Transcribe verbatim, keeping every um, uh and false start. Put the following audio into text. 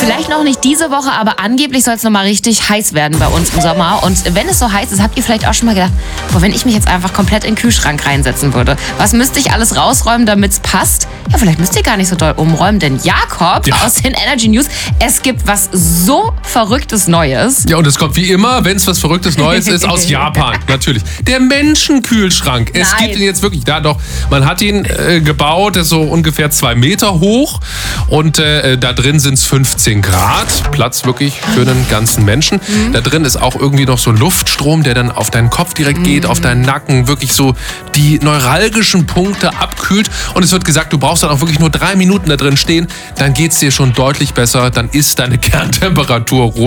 Vielleicht noch nicht diese Woche, aber angeblich soll es nochmal richtig heiß werden bei uns im Sommer. Und wenn es so heiß ist, habt ihr vielleicht auch schon mal gedacht, boah, wenn ich mich jetzt einfach komplett in den Kühlschrank reinsetzen würde, was müsste ich alles rausräumen, damit es passt? Ja, vielleicht müsst ihr gar nicht so doll umräumen, denn Jakob Ja. aus den Energy News, es gibt was so Verrücktes Neues. Ja, und es kommt wie immer, wenn es was Verrücktes Neues ist, aus Japan. Natürlich. Der Menschenkühlschrank. Es Nein. gibt ihn jetzt wirklich. Ja, doch. Man hat ihn äh, gebaut, ist so ungefähr zwei Meter hoch. Und äh, da drin sind es fünfzehn Grad. Platz wirklich für einen ganzen Menschen. Mhm. Da drin ist auch irgendwie noch so ein Luftstrom, der dann auf deinen Kopf direkt mhm. geht, auf deinen Nacken. Wirklich so die neuralgischen Punkte abkühlt. Und es wird gesagt, du brauchst dann auch wirklich nur drei Minuten da drin stehen. Dann geht es dir schon deutlich besser. Dann ist deine Kerntemperatur